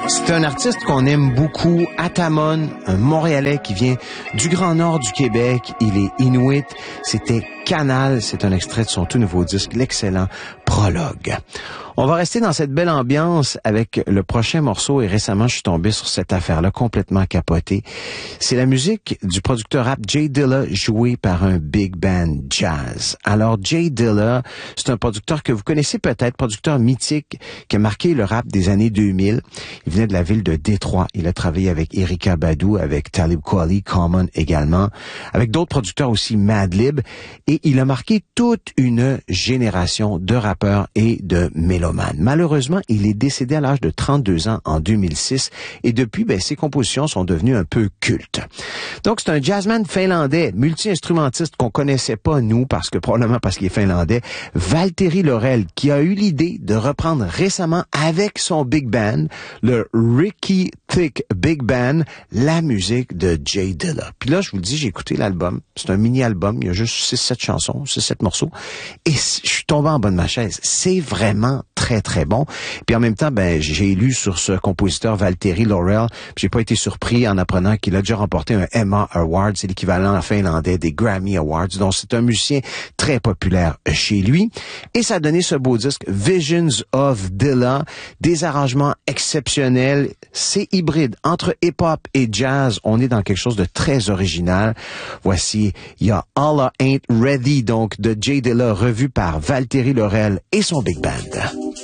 C'est un artiste qu'on aime beaucoup, Atamon, un Montréalais qui vient du Grand Nord du Québec. Il est Inuit. C'était Canal. C'est un extrait de son tout nouveau disque, l'excellent Prologue. On va rester dans cette belle ambiance avec le prochain morceau et récemment, je suis tombé sur cette affaire-là complètement capotée. C'est la musique du producteur rap Jay Dilla jouée par un big band jazz. Alors, Jay Dilla, c'est un producteur que vous connaissez peut-être, producteur mythique qui a marqué le rap des années 2000. Il venait de la ville de Détroit. Il a travaillé avec Erykah Badu, avec Talib Kweli, Common également, avec d'autres producteurs aussi, Madlib, et il a marqué toute une génération de rappeurs et de mélomanes. Malheureusement, il est décédé à l'âge de 32 ans en 2006 et depuis, ses compositions sont devenues un peu cultes. Donc, c'est un jazzman finlandais, multi-instrumentiste qu'on connaissait pas, nous, probablement parce qu'il est finlandais, Valtteri Laurel, qui a eu l'idée de reprendre récemment avec son big band, le Ricky Thick Big Band, la musique de Jay Dilla. Puis là, je vous le dis, j'ai écouté l'album. C'est un mini-album. Il y a juste 6-7 chansons, 6-7 morceaux. Et je suis tombé en bas de ma chaise. C'est vraiment très, très bon. Puis en même temps, j'ai lu sur ce compositeur Valtteri Laurel. J'ai pas été surpris en apprenant qu'il a déjà remporté un Emma Award. C'est l'équivalent en finlandais des Grammy Awards. Donc, c'est un musicien très populaire chez lui. Et ça a donné ce beau disque Visions of Dilla. Des arrangements exceptionnels. C'est hybride entre hip-hop et jazz. On est dans quelque chose de très original. Voici, il y a Allah Ain't Ready, donc de Jay Dilla, revu par Valtteri Laurel et son big band.